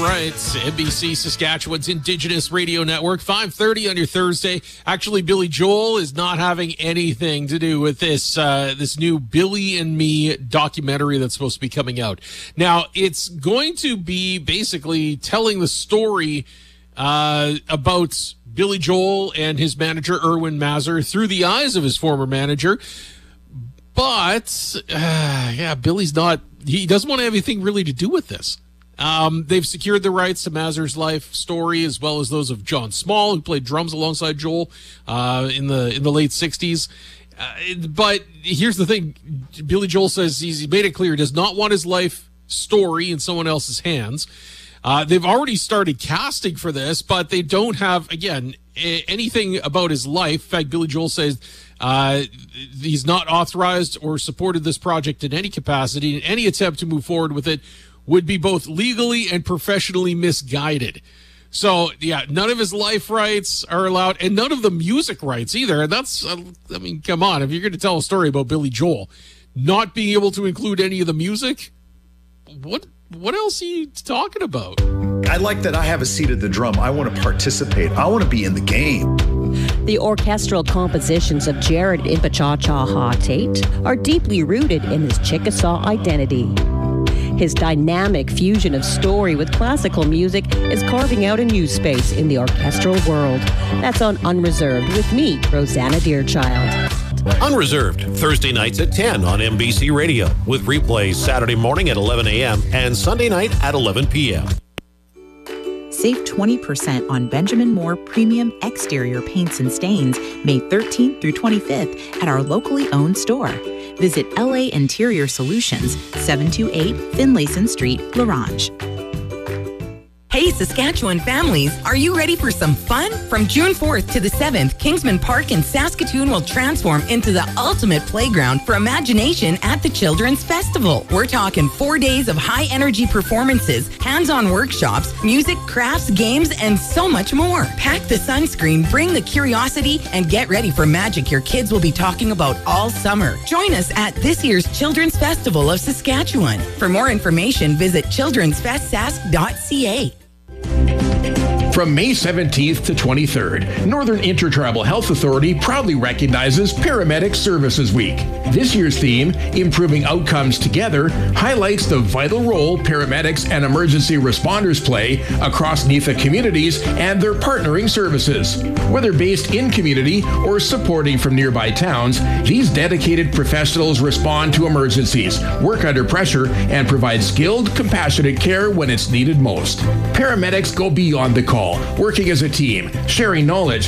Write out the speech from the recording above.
right. NBC Saskatchewan's Indigenous Radio Network, 5:30 on your Thursday. Actually, Billy Joel is not having anything to do with this new Billy and Me documentary that's supposed to be coming out. Now, it's going to be basically telling the story about Billy Joel and his manager, Erwin Mazur, through the eyes of his former manager. But, Billy's he doesn't want to have anything really to do with this. They've secured the rights to Mazur's life story, as well as those of John Small, who played drums alongside Joel in the late 60s. But here's the thing. Billy Joel says he's made it clear he does not want his life story in someone else's hands. They've already started casting for this, but they don't have, again, anything about his life. In fact, Billy Joel says he's not authorized or supported this project in any capacity, and any attempt to move forward with it would be both legally and professionally misguided. So, none of his life rights are allowed, and none of the music rights either. And that's, come on, if you're going to tell a story about Billy Joel, not being able to include any of the music, what else are you talking about? I like that I have a seat at the drum. I want to participate. I want to be in the game. The orchestral compositions of Jared Impachacha Tate are deeply rooted in his Chickasaw identity. His dynamic fusion of story with classical music is carving out a new space in the orchestral world. That's on Unreserved with me, Rosanna Deerchild. Unreserved, Thursday nights at 10 on NBC Radio, with replays Saturday morning at 11 a.m. and Sunday night at 11 p.m. Save 20% on Benjamin Moore Premium Exterior Paints and Stains May 13th through 25th at our locally owned store. Visit LA Interior Solutions, 728 Finlayson Street, Larange. Hey, Saskatchewan families, are you ready for some fun? From June 4th to the 7th, Kingsman Park in Saskatoon will transform into the ultimate playground for imagination at the Children's Festival. We're talking 4 days of high-energy performances, hands-on workshops, music, crafts, games, and so much more. Pack the sunscreen, bring the curiosity, and get ready for magic your kids will be talking about all summer. Join us at this year's Children's Festival of Saskatchewan. For more information, visit childrensfestsask.ca. From May 17th to 23rd, Northern Intertribal Health Authority proudly recognizes Paramedic Services Week. This year's theme, Improving Outcomes Together, highlights the vital role paramedics and emergency responders play across NIFA communities and their partnering services. Whether based in community or supporting from nearby towns, these dedicated professionals respond to emergencies, work under pressure, and provide skilled, compassionate care when it's needed most. Paramedics go beyond the call, working as a team, sharing knowledge,